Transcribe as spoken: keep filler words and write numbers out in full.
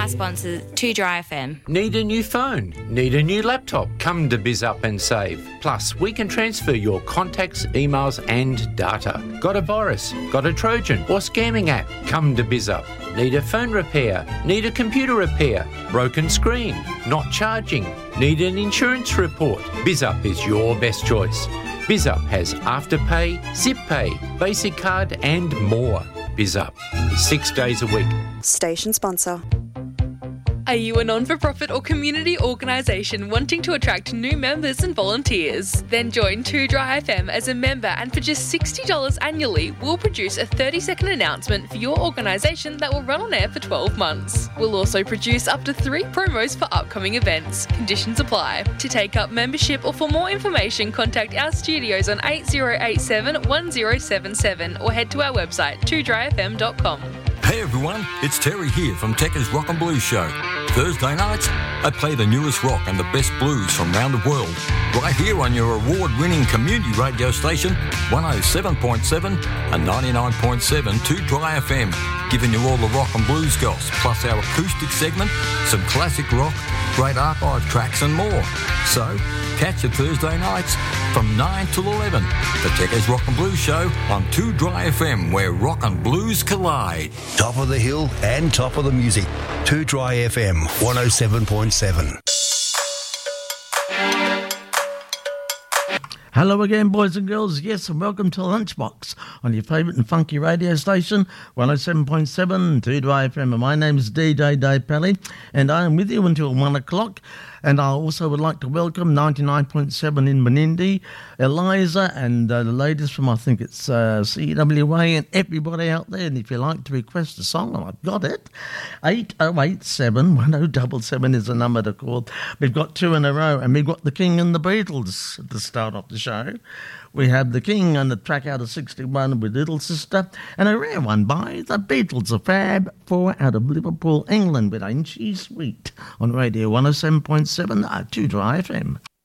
our sponsor, two Dry F M. Need a new phone? Need a new laptop? Come to BizUp and save. Plus, we can transfer your contacts, emails and data. Got a virus? Got a Trojan or scamming app? Come to BizUp. Need a phone repair? Need a computer repair? Broken screen? Not charging? Need an insurance report? BizUp is your best choice. BizUp has Afterpay, ZipPay, Basic Card and more. BizUp, six days a week. Station sponsor. Are you a non-for-profit or community organisation wanting to attract new members and volunteers? Then join two Dry F M as a member, and for just sixty dollars annually, we'll produce a thirty-second announcement for your organisation that will run on air for twelve months. We'll also produce up to three promos for upcoming events. Conditions apply. To take up membership or for more information, contact our studios on eight zero eight seven, one zero seven seven or head to our website two dry f m dot com. Hey everyone, it's Terry here from Tekka's Rock and Blues Show. Thursday nights, I play the newest rock and the best blues from around the world, right here on your award-winning community radio station, one oh seven point seven and ninety-nine point seven two Dry F M, giving you all the rock and blues goss, plus our acoustic segment, some classic rock, great archive tracks and more. So, catch it Thursday nights from nine till eleven, the Tekka's Rock and Blues Show on two Dry F M, where rock and blues collide. Top of the hill and top of the music. two Dry F M, one oh seven point seven. Hello again, boys and girls. Yes, and welcome to Lunchbox on your favourite and funky radio station, one oh seven point seven, two Dry F M. And my name is D J Dave Pelly, and I am with you until one o'clock. And I also would like to welcome ninety-nine point seven in Menindee, Eliza, and uh, the ladies from, I think it's uh, C W A, and everybody out there. And if you like to request a song, well, I've got it. eight oh eight seven, one oh seven seven is the number to call. We've got two in a row, and we've got the King and the Beatles to start off the show. We have the King and the track out of sixty-one with Little Sister, and a rare one by the Beatles, a Fab Four out of Liverpool, England, with Ain't She Sweet on Radio one oh seven point seven, uh, two Dry F M.